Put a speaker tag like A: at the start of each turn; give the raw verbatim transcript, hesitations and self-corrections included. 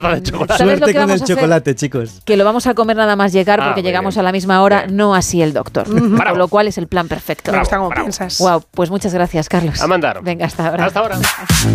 A: de chocolate.
B: ¿Sabes lo
C: Suerte
B: que
C: con
B: vamos
C: el
B: a hacer?
C: chocolate, chicos.
B: Que lo vamos a comer nada más llegar
A: Ah,
B: porque
A: muy
B: llegamos
A: bien.
B: a la misma hora,
A: Bien.
B: no así el doctor.
A: Bravo.
B: Con lo cual es el plan perfecto.
D: Me gusta cómo
A: bravo.
D: piensas.
B: Wow, pues muchas gracias, Carlos.
A: A mandar.
B: Venga, hasta ahora.
A: Hasta ahora.